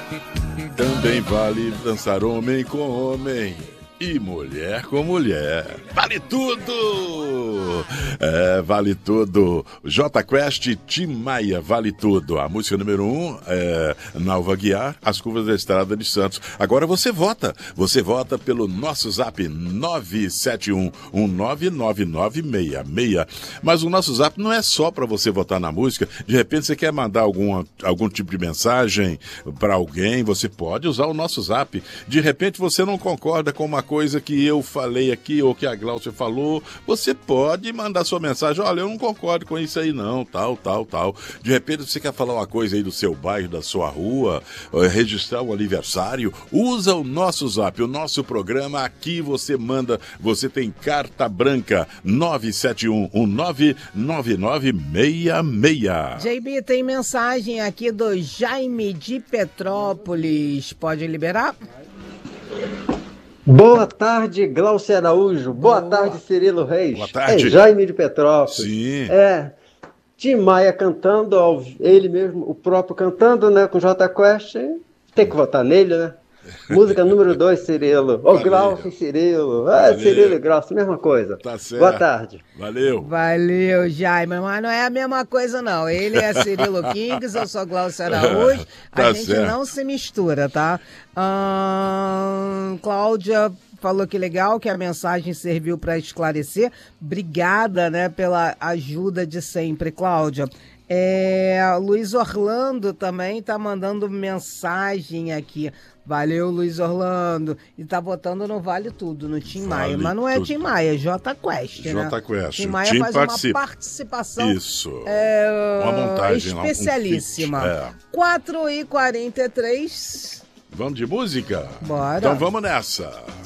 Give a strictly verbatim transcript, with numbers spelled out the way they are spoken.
Também vale dançar homem com homem e mulher com mulher. Vale tudo! É, vale tudo. J Quest, Tim Maia, vale tudo. A música número um é Nalva Guiar, As Curvas da Estrada de Santos. Agora você vota. Você vota pelo nosso zap nove sete um um nove nove nove seis seis. Mas o nosso zap não é só para você votar na música. De repente você quer mandar algum, algum tipo de mensagem para alguém, você pode usar o nosso zap. De repente você não concorda com uma coisa que eu falei aqui ou que a Gláucia falou, você pode mandar sua mensagem. Olha, eu não concordo com isso aí não, tal, tal, tal. De repente você quer falar uma coisa aí do seu bairro, da sua rua, registrar um aniversário, usa o nosso zap, o nosso programa, aqui você manda, você tem carta branca, nove sete um um nove nove nove seis seis. J B, tem mensagem aqui do Jaime de Petrópolis, pode liberar? Boa tarde, Gláucia Araújo. Boa, Boa tarde, Cirilo Reis. Boa tarde. É Jaime de Petrópolis. Sim. É, Tim Maia cantando, ele mesmo, o próprio cantando, né, com J Quest. Tem que votar nele, né? Música número dois, Cirilo. Ô, Gláucia e Cirilo. Ah, Valeu. Cirilo e Gláucia, mesma coisa. Tá certo. Boa tarde. Valeu. Valeu, Jaime. Mas não é a mesma coisa, não. Ele é Cirilo Kings, eu sou Gláucia Araújo. A Tá gente certo. não se mistura, tá? Hum, Cláudia falou que legal, que a mensagem serviu para esclarecer. Obrigada, né, pela ajuda de sempre, Cláudia. É, Luiz Orlando também tá mandando mensagem aqui. Valeu, Luiz Orlando. E tá votando no Vale Tudo, no Tim Maia. Vale Mas não é tudo. Tim Maia, é J Quest, né? J Quest. Tim Maia Tim faz participa. uma participação Isso. é, Uma montagem lá, um especialíssima. feat. É. quatro e quarenta e três. Vamos de música? Bora. Então vamos nessa.